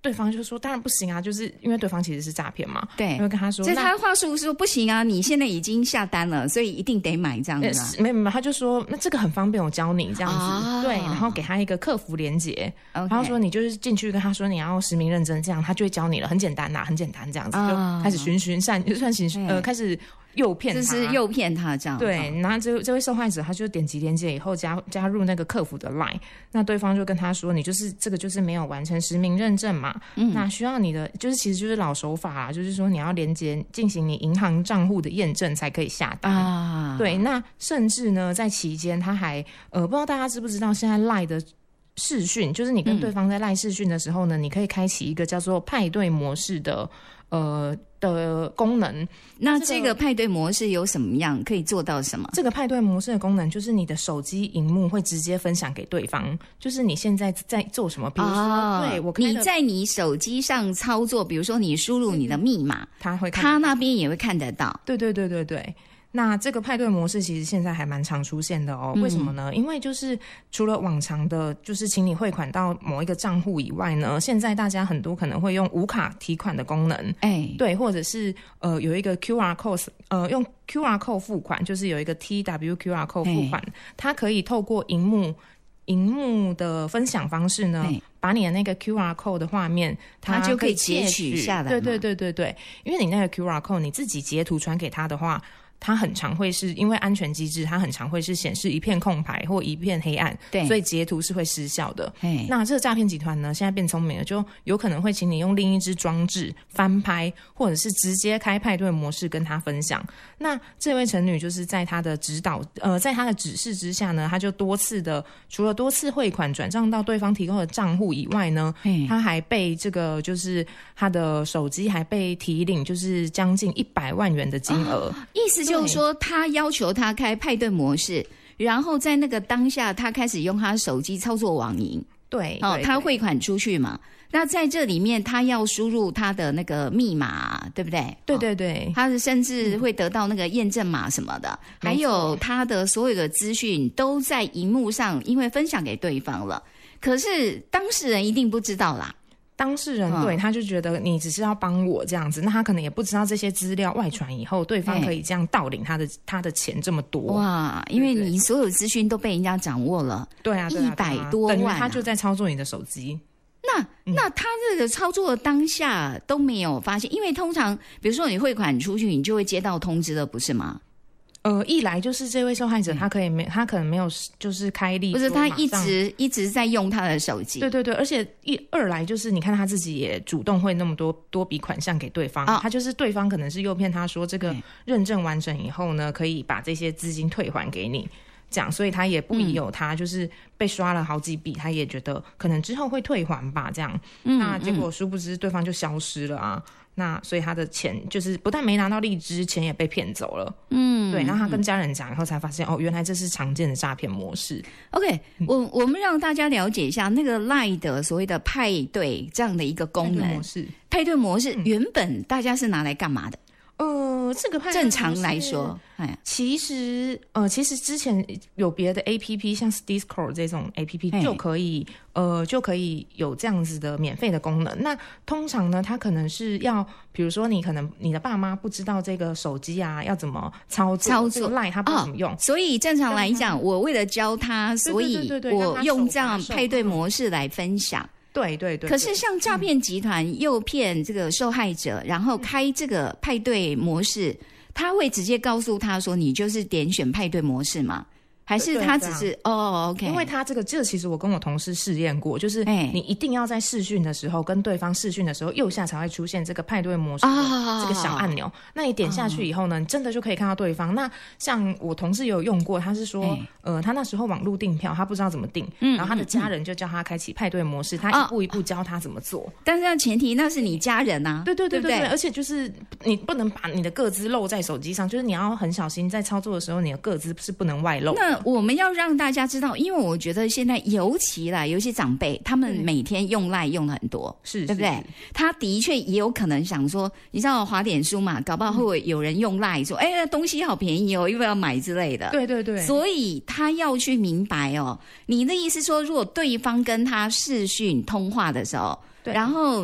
对方就说当然不行啊，就是因为对方其实是诈骗嘛， 对， 就跟他说， 所以他的话术是说不行啊，你现在已经下单了，所以一定得买这样子啊。 没，他就说那这个很方便，我教你这样子，对，然后给他一个客服连结，然后说你就是进去跟他说你要实名认证，这样他就会教你了，很简单啦，很简单这样子，就开始循善，就算开始诱骗他， 就是诱骗他这样。 对，然后这位受害者他就点击连结以后加入那个客服的 LINE， 那对方就跟他说，你就是这个就是没有完成实名认证嘛，那需要你的就是其实就是老手法啊，就是说你要连结进行你银行账户的验证才可以下单啊。对，那甚至呢在期间他还不知道大家知不知道，现在 LINE 的视讯，就是你跟对方在 LINE 视讯的时候呢，你可以开启一个叫做派对模式的功能。 那这个派对模式有什么样可以做到什么？ 这个派对模式的功能就是你的手机荧幕会直接分享给对方，就是你现在在做什么，比如说，对，你在你手机上操作，比如说你输入你的密码，他那边也会看得到。 对。那这个派对模式其实现在还蛮常出现的哦，为什么呢？因为就是除了往常的就是请你汇款到某一个账户以外呢，现在大家很多可能会用无卡提款的功能，对，或者是有一个 QR code， 用 QR code 付款，就是有一个 TW QR code 付款，它可以透过荧幕的分享方式呢，把你的那个 QR code 的画面， 它就可以截取下来。 对，因为你那个 QR code 你自己截图传给他的话，它很常会是因为安全机制，它很常会是显示一片空白或一片黑暗，对，所以截图是会失效的。那这个诈骗集团呢，现在变聪明了，就有可能会请你用另一只装置翻拍，或者是直接开派对模式跟他分享。那这位陈女就是在她的在她的指示之下呢，她就除了多次汇款转账到对方提供的账户以外呢，她还被这个就是她的手机还被提领，就是将近100万元的金额。 意思就是说，他要求他开派对模式，然后在那个当下，他开始用他手机操作网银。 对， 他汇款出去嘛。那在这里面，他要输入他的那个密码，对不对？ 对， 他甚至会得到那个验证码什么的，还有他的所有的资讯都在荧幕上，因为分享给对方了。可是当事人一定不知道啦。 当事人对他就觉得你只是要帮我这样子，那他可能也不知道这些资料外传以后，对方可以这样盗领他的钱这么多。哇， 因为你所有资讯都被人家掌握了。 对啊 ，100多万， 等于他就在操作你的手机。 那他这个操作当下都没有发现，因为通常比如说你汇款出去，你就会接到通知了，不是吗？ 一来就是这位受害者他可能没有就是开立， 不是他一直在用他的手机。 对，而且二来就是你看他自己也主动汇那么多笔款项给对方，他就是对方可能是诱骗他说这个认证完成以后呢，可以把这些资金退还给你。这样，所以他也不疑有他，就是被刷了好几笔，他也觉得可能之后会退还吧，这样。那结果殊不知对方就消失了啊。那所以他的钱就是不但没拿到荔枝，钱也被骗走了。对。然后他跟家人讲以后才发现，原来这是常见的诈骗模式。 OK，我们让大家了解一下那个 LINE 的所谓的派对这样的一个功能。派对模式原本大家是拿来干嘛的？ 这个正常来说， 其实之前有别的 APP， 像 Discord 这种 APP 就可以有这样子的免费的功能。那通常呢，它可能是要，比如说你的爸妈不知道这个手机啊要怎么操作，这个 LINE 他不怎么用， 所以正常来讲，我为了教他，所以我用这样派对模式来分享。 对。 可是像诈骗集团诱骗这个受害者，然后开这个派对模式，他会直接告诉他说你就是点选派对模式吗？还是他只是OK？ 因为他这个其实我跟我同事试验过，就是你一定要在视讯的时候跟对方视讯的时候，右下才会出现这个派对模式的这个小按钮。那你点下去以后呢，你真的就可以看到对方。那像我同事也有用过，他是说他那时候网路订票，他不知道怎么订，然后他的家人就叫他开启派对模式，他一步一步教他怎么做。 但是那前提那是你家人啊， 对，而且就是你不能把你的个资露在手机上，就是你要很小心，在操作的时候你的个资是不能外露。 那我们要让大家知道，因为我觉得现在尤其啦，有些长辈他们每天用 LINE 用很多，对不对？他的确也有可能想说，你知道滑点书嘛，搞不好会有人用 LINE 说，那东西好便宜哦，要不要买之类的。 对。 所以他要去明白你的意思说，如果对方跟他视讯通话的时候，然后